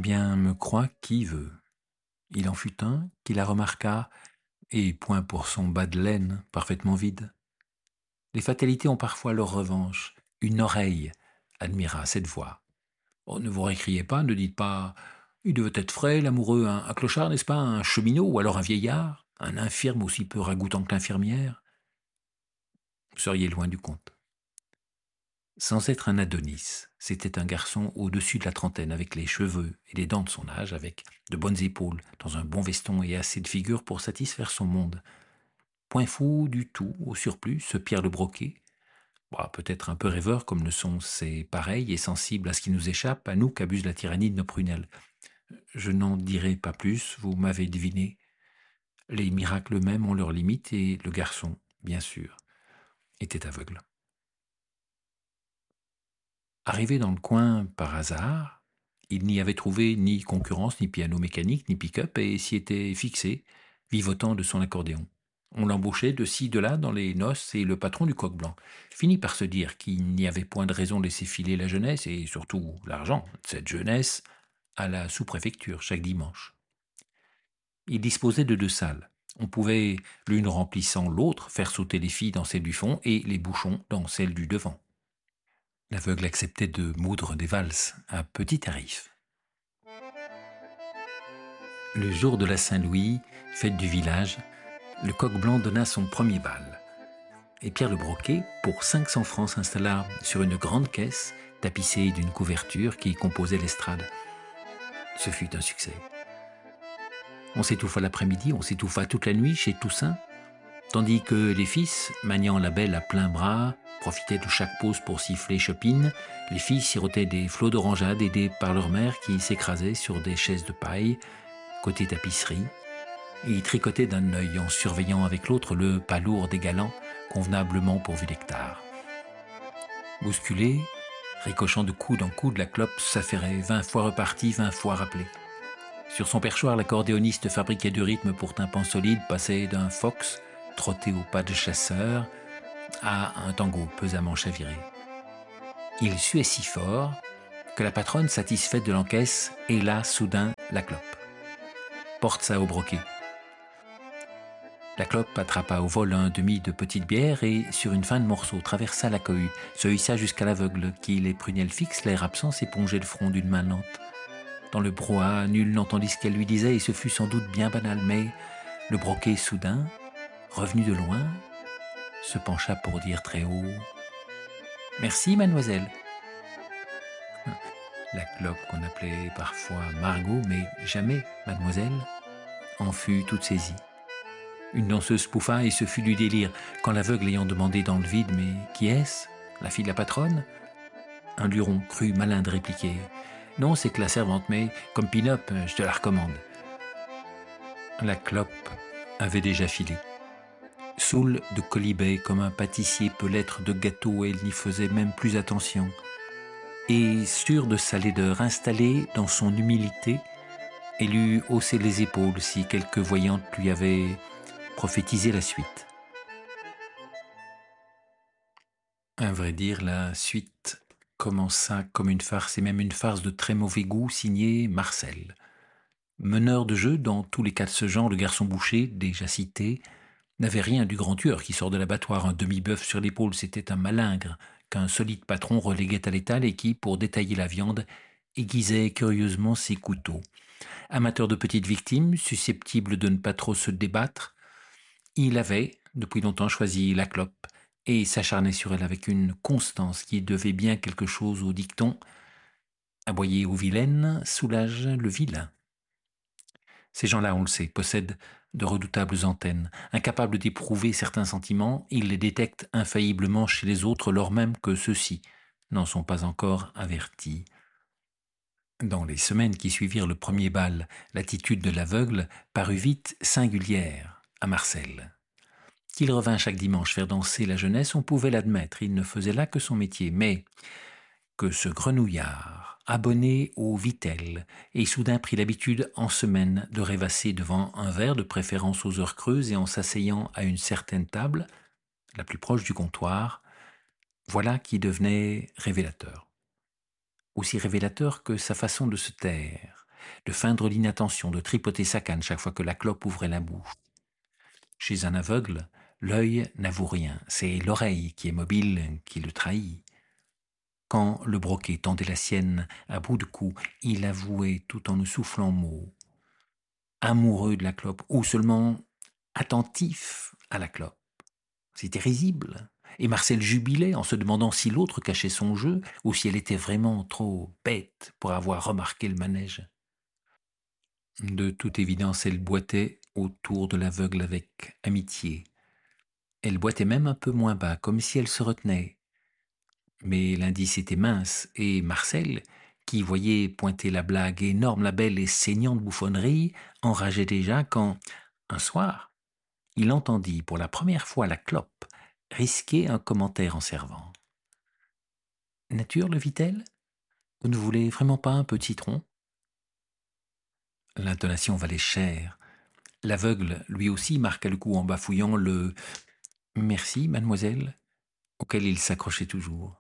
Eh bien, me croit qui veut. Il en fut un qui la remarqua, et point pour son bas de laine parfaitement vide. Les fatalités ont parfois leur revanche. Une oreille admira cette voix. Oh, ne vous récriez pas, ne dites pas il devait être frais, l'amoureux, un clochard, n'est-ce pas, un cheminot, ou alors un vieillard, un infirme aussi peu ragoûtant que l'infirmière. Vous seriez loin du compte. Sans être un Adonis, c'était un garçon au-dessus de la trentaine, avec les cheveux et les dents de son âge, avec de bonnes épaules, dans un bon veston et assez de figure pour satisfaire son monde. Point fou du tout, au surplus, ce Pierre le Broquet, peut-être un peu rêveur comme le sont ses pareils et sensible à ce qui nous échappe, à nous qu'abuse la tyrannie de nos prunelles. Je n'en dirai pas plus, vous m'avez deviné. Les miracles eux-mêmes ont leurs limites et le garçon, bien sûr, était aveugle. Arrivé dans le coin par hasard, il n'y avait trouvé ni concurrence, ni piano mécanique, ni pick-up, et s'y était fixé, vivotant de son accordéon. On l'embauchait de ci, de là dans les noces, et le patron du coq blanc finit par se dire qu'il n'y avait point de raison de laisser filer la jeunesse, et surtout l'argent de cette jeunesse, à la sous-préfecture chaque dimanche. Il disposait de 2 salles. On pouvait, l'une remplissant l'autre, faire sauter les filles dans celle du fond et les bouchons dans celle du devant. L'aveugle acceptait de moudre des valses à petit tarif. Le jour de la Saint-Louis, fête du village, le coq blanc donna son premier bal. Et Pierre le Broquet, pour 500 francs, s'installa sur une grande caisse tapissée d'une couverture qui composait l'estrade. Ce fut un succès. On s'étouffa l'après-midi, on s'étouffa toute la nuit chez Toussaint, tandis que les fils, maniant la belle à plein bras, profitaient de chaque pause pour siffler Chopin. Les filles sirotaient des flots d'orangeade aidées par leur mère qui s'écrasait sur des chaises de paille, côté tapisserie, et y tricotaient d'un œil en surveillant avec l'autre le pas lourd des galants, convenablement pourvu d'hectares. Bousculé, ricochant de coude en coude, la clope s'affairait, 20 fois repartie, 20 fois rappelée. Sur son perchoir, l'accordéoniste fabriquait du rythme pour tympan solide, passait d'un fox, trotté au pas de chasseur, à un tango pesamment chaviré. Il suait si fort que la patronne, satisfaite de l'encaisse, héla soudain la clope. Porte ça au broquet. La clope attrapa au vol un demi de petite bière et, sur une fin de morceau, traversa la cohue, se hissa jusqu'à l'aveugle qui, les prunelles fixes, l'air absent, s'épongeait le front d'une main lente. Dans le brouhaha, nul n'entendit ce qu'elle lui disait et ce fut sans doute bien banal, mais le broquet soudain, revenu de loin, se pencha pour dire très haut « Merci, mademoiselle ». La clope qu'on appelait parfois Margot, mais jamais mademoiselle, en fut toute saisie. Une danseuse pouffa et ce fut du délire, quand l'aveugle ayant demandé dans le vide « Mais qui est-ce? La fille de la patronne ?» Un luron cru malin de répliquer « Non, c'est que la servante, mais comme pin-up, je te la recommande. » La clope avait déjà filé. Saoule de colibet comme un pâtissier peut l'être de gâteau, elle n'y faisait même plus attention. Et sûre de sa laideur, installée dans son humilité, elle eût haussé les épaules si quelque voyante lui avait prophétisé la suite. À vrai dire, la suite commença comme une farce, et même une farce de très mauvais goût, signée Marcel. Meneur de jeu dans tous les cas de ce genre, le garçon boucher, déjà cité, n'avait rien du grand tueur qui sort de l'abattoir, un demi-bœuf sur l'épaule, c'était un malingre qu'un solide patron reléguait à l'étal et qui, pour détailler la viande, aiguisait curieusement ses couteaux. Amateur de petites victimes, susceptible de ne pas trop se débattre, il avait, depuis longtemps, choisi la clope et s'acharnait sur elle avec une constance qui devait bien quelque chose au dicton « Aboyer aux vilaines soulage le vilain ». Ces gens-là, on le sait, possèdent de redoutables antennes. Incapables d'éprouver certains sentiments, ils les détectent infailliblement chez les autres, lors même que ceux-ci n'en sont pas encore avertis. Dans les semaines qui suivirent le premier bal, l'attitude de l'aveugle parut vite singulière à Marcel. Qu'il revint chaque dimanche faire danser la jeunesse, on pouvait l'admettre, il ne faisait là que son métier, mais que ce grenouillard, abonné au Vitel, et soudain prit l'habitude en semaine de rêvasser devant un verre, de préférence aux heures creuses et en s'asseyant à une certaine table, la plus proche du comptoir, voilà qui devenait révélateur. Aussi révélateur que sa façon de se taire, de feindre l'inattention, de tripoter sa canne chaque fois que la clope ouvrait la bouche. Chez un aveugle, l'œil n'avoue rien, c'est l'oreille qui est mobile qui le trahit. Quand le broquet tendait la sienne à bout de cou, il avouait tout en ne soufflant mot. Amoureux de la clope, ou seulement attentif à la clope. C'était risible. Et Marcel jubilait en se demandant si l'autre cachait son jeu ou si elle était vraiment trop bête pour avoir remarqué le manège. De toute évidence, elle boitait autour de l'aveugle avec amitié. Elle boitait même un peu moins bas, comme si elle se retenait. Mais l'indice était mince, et Marcel, qui voyait pointer la blague énorme, la belle et saignante bouffonnerie, enrageait déjà quand, un soir, il entendit pour la première fois la clope risquer un commentaire en servant. « Nature, le vit-elle ? Vous ne voulez vraiment pas un peu de citron ?» L'intonation valait cher. L'aveugle, lui aussi, marqua le coup en bafouillant le « Merci, mademoiselle », auquel il s'accrochait toujours.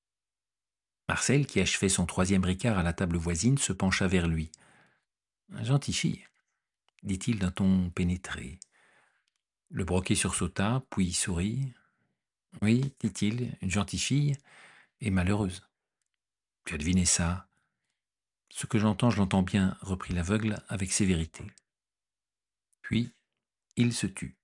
Marcel, qui achevait son troisième ricard à la table voisine, se pencha vers lui. « Gentille fille, » dit-il d'un ton pénétré. Le broquet sursauta, puis sourit. « Oui, dit-il, une gentille fille et malheureuse. »« Tu as deviné ça ?»« Ce que j'entends, je l'entends bien, » reprit l'aveugle avec sévérité. Puis, il se tut.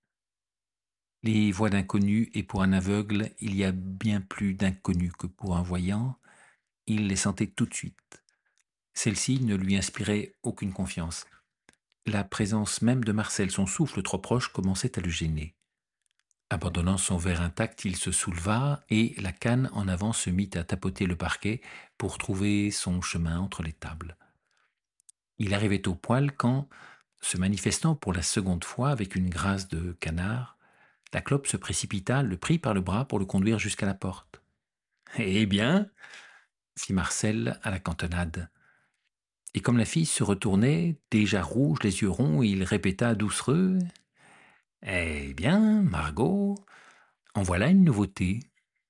Les voix d'inconnus, et pour un aveugle, il y a bien plus d'inconnus que pour un voyant, il les sentait tout de suite. Celle-ci ne lui inspirait aucune confiance. La présence même de Marcel, son souffle trop proche, commençait à le gêner. Abandonnant son verre intact, il se souleva et la canne en avant se mit à tapoter le parquet pour trouver son chemin entre les tables. Il arrivait au poêle quand, se manifestant pour la seconde fois avec une grâce de canard, la clope se précipita, le prit par le bras pour le conduire jusqu'à la porte. « Eh bien ?» fit Marcel à la cantonade. Et comme la fille se retournait, déjà rouge, les yeux ronds, il répéta doucereux « Eh bien, Margot, en voilà une nouveauté. »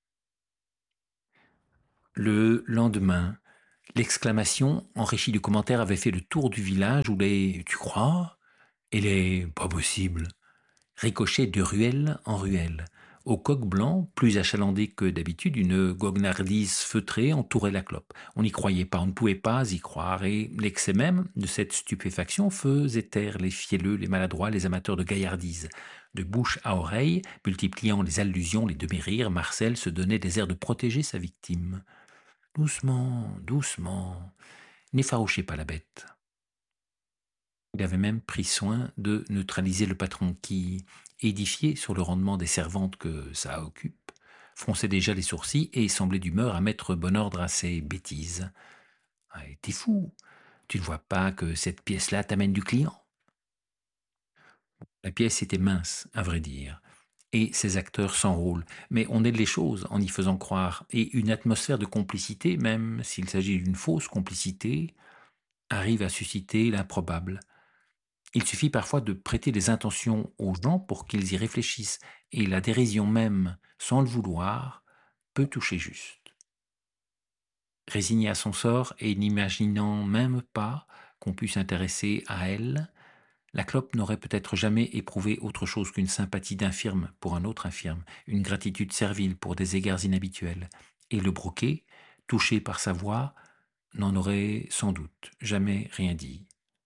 Le lendemain, l'exclamation, enrichie du commentaire, avait fait le tour du village où les « Tu crois ?» et les « Pas possible » ricochaient de ruelle en ruelle. Au coq blanc, plus achalandé que d'habitude, une goguenardise feutrée entourait la clope. On n'y croyait pas, on ne pouvait pas y croire, et l'excès même de cette stupéfaction faisait taire les fielleux, les maladroits, les amateurs de gaillardise. De bouche à oreille, multipliant les allusions, les demi-rires, Marcel se donnait des airs de protéger sa victime. « Doucement, doucement, n'effarouchez pas la bête. » Il avait même pris soin de neutraliser le patron qui, édifié sur le rendement des servantes que ça occupe, fronçait déjà les sourcils et semblait d'humeur à mettre bon ordre à ses bêtises. Ah, « T'es fou, tu ne vois pas que cette pièce-là t'amène du client ?» La pièce était mince, à vrai dire, et ses acteurs s'enrôlent, mais on aide les choses en y faisant croire, et une atmosphère de complicité, même s'il s'agit d'une fausse complicité, arrive à susciter l'improbable. Il suffit parfois de prêter des intentions aux gens pour qu'ils y réfléchissent, et la dérision même, sans le vouloir, peut toucher juste. Résignée à son sort et n'imaginant même pas qu'on puisse s'intéresser à elle, la clope n'aurait peut-être jamais éprouvé autre chose qu'une sympathie d'infirme pour un autre infirme, une gratitude servile pour des égards inhabituels, et le broquet, touché par sa voix, n'en aurait sans doute jamais rien dit.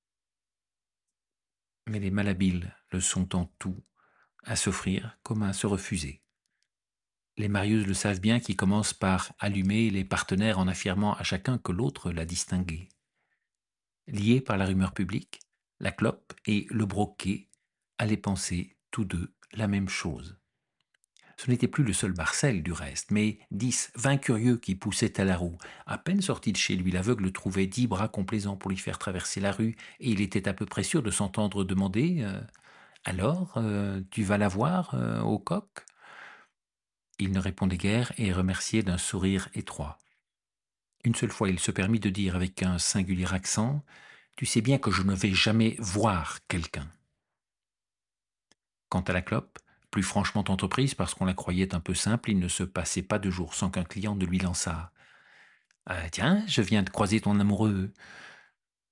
Mais les malhabiles le sont en tout, à s'offrir comme à se refuser. Les marieuses le savent bien qui commencent par allumer les partenaires en affirmant à chacun que l'autre l'a distingué. Liés par la rumeur publique, la clope et le broquet allaient penser, tous deux, la même chose. Ce n'était plus le seul Marcel, du reste, mais 10, 20 curieux qui poussaient à la roue. À peine sorti de chez lui, l'aveugle trouvait 10 bras complaisants pour lui faire traverser la rue, et il était à peu près sûr de s'entendre demander « Alors, tu vas la voir au coq ?» Il ne répondait guère et remerciait d'un sourire étroit. Une seule fois, il se permit de dire avec un singulier accent « Tu sais bien que je ne vais jamais voir quelqu'un. » Quant à la clope, plus franchement entreprise parce qu'on la croyait un peu simple, il ne se passait pas de jour sans qu'un client ne lui lançât « Tiens, je viens de croiser ton amoureux. »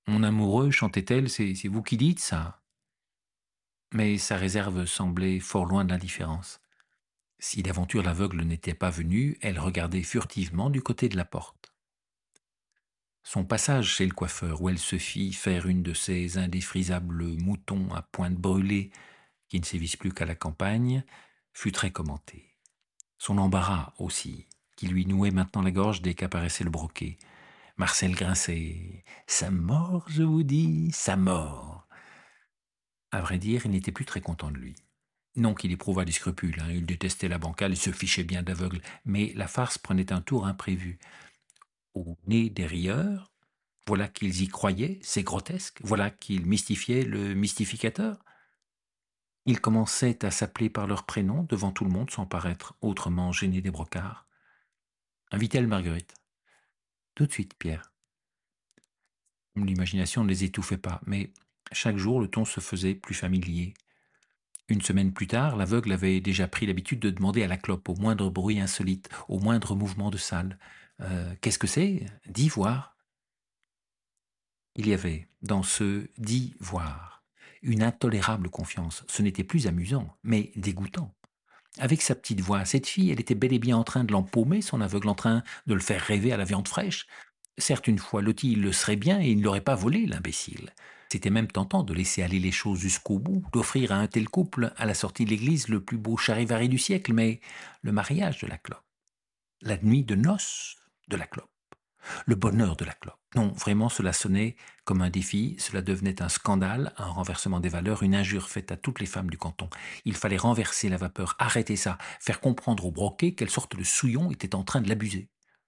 Mon amoureux, chantait-elle, c'est vous qui dites ça. Mais sa réserve semblait fort loin de l'indifférence. Si d'aventure l'aveugle n'était pas venu, elle regardait furtivement du côté de la porte. Son passage chez le coiffeur, où elle se fit faire une de ces indéfrisables moutons à pointe brûlée qui ne sévissent plus qu'à la campagne, fut très commenté. Son embarras aussi, qui lui nouait maintenant la gorge dès qu'apparaissait le broquet. Marcel grinçait. Ça mord, je vous dis, ça mord. À vrai dire, il n'était plus très content de lui. Non qu'il éprouvât des scrupules, il détestait la bancale et se fichait bien d'aveugle, mais la farce prenait un tour imprévu. Au nez des rieurs, voilà qu'ils y croyaient, c'est grotesque, voilà qu'ils mystifiaient le mystificateur. Ils commençaient à s'appeler par leur prénom devant tout le monde sans paraître autrement gênés des brocards. Invite-t-elle Marguerite? Tout de suite, Pierre. L'imagination ne les étouffait pas, mais chaque jour le ton se faisait plus familier. Une semaine plus tard, l'aveugle avait déjà pris l'habitude de demander à la clope, au moindre bruit insolite, au moindre mouvement de salle. Qu'est-ce que c'est? Dis voir. Il y avait, dans ce dis voir, une intolérable confiance. Ce n'était plus amusant, mais dégoûtant. Avec sa petite voix, cette fille, elle était bel et bien en train de l'empaumer, son aveugle en train de le faire rêver à la viande fraîche. Certes, une fois loti, il le serait bien et il ne l'aurait pas volé, l'imbécile. C'était même tentant de laisser aller les choses jusqu'au bout, d'offrir à un tel couple, à la sortie de l'église, le plus beau charivari du siècle, mais le mariage de la clope, la nuit de noces de la clope, le bonheur de la clope. Non, vraiment, cela sonnait comme un défi, cela devenait un scandale, un renversement des valeurs, une injure faite à toutes les femmes du canton. Il fallait renverser la vapeur, arrêter ça, faire comprendre au broquet quelle sorte de souillon était en train de l'abuser.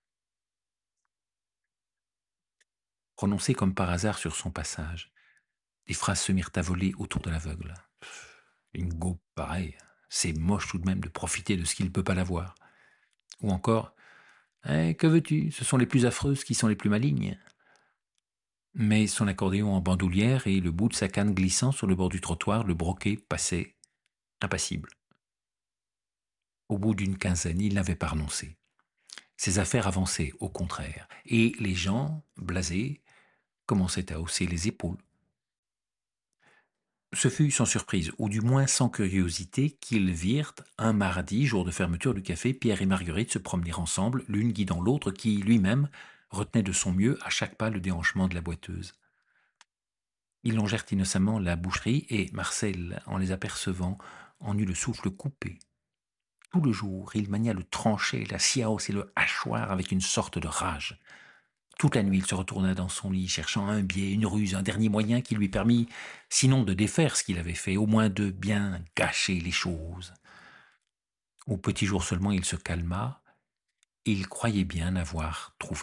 Prononcé comme par hasard sur son passage, les phrases se mirent à voler autour de l'aveugle. Une gaupe pareille, c'est moche tout de même de profiter de ce qu'il ne peut pas l'avoir. Ou encore, que veux-tu, ce sont les plus affreuses qui sont les plus malignes. Mais son accordéon en bandoulière et le bout de sa canne glissant sur le bord du trottoir, le broquet passait impassible. Au bout d'une quinzaine, il n'avait pas renoncé. Ses affaires avançaient, au contraire, et les gens, blasés, commençaient à hausser les épaules. Ce fut sans surprise, ou du moins sans curiosité, qu'ils virent, un mardi, jour de fermeture du café, Pierre et Marguerite se promener ensemble, l'une guidant l'autre, qui, lui-même, retenait de son mieux à chaque pas le déhanchement de la boiteuse. Ils longèrent innocemment la boucherie, et Marcel, en les apercevant, en eut le souffle coupé. Tout le jour, il mania le tranchant, la sciaos et le hachoir avec une sorte de rage. Toute la nuit, il se retourna dans son lit, cherchant un biais, une ruse, un dernier moyen qui lui permit, sinon de défaire ce qu'il avait fait, au moins de bien gâcher les choses. Au petit jour seulement, il se calma, et il croyait bien avoir trouvé.